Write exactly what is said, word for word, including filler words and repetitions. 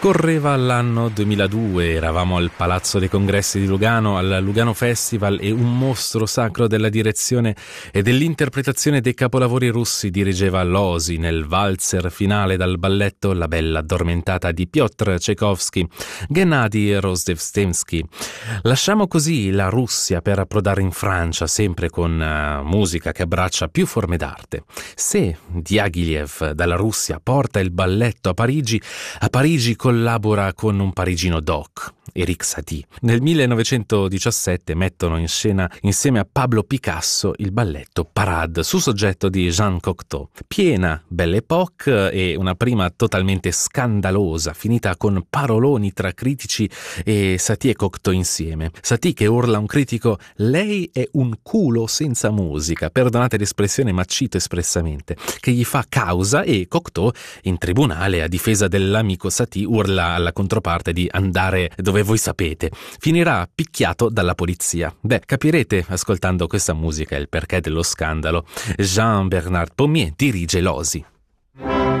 Correva l'anno duemiladue, eravamo al Palazzo dei Congressi di Lugano, al Lugano Festival, e un mostro sacro della direzione e dell'interpretazione dei capolavori russi dirigeva Losy nel valzer finale dal balletto La bella addormentata di Piotr Tchaikovsky, Gennady Rozhdestvenskij. Lasciamo così la Russia per approdare in Francia, sempre con uh, musica che abbraccia più forme d'arte. Se Diaghilev dalla Russia porta il balletto a Parigi, a Parigi collabora con un parigino doc, Erik Satie. Nel millenovecentodiciassette mettono in scena insieme a Pablo Picasso il balletto Parade su soggetto di Jean Cocteau. Piena Belle Époque e una prima totalmente scandalosa, finita con paroloni tra critici e Satie e Cocteau insieme. Satie che urla a un critico: lei è un culo senza musica, perdonate l'espressione ma cito espressamente, che gli fa causa, e Cocteau in tribunale a difesa dell'amico Satie urla alla controparte di andare dove voi sapete. Finirà picchiato dalla polizia. Beh, capirete ascoltando questa musica il perché dello scandalo. Jean-Bernard Pommier dirige Losy.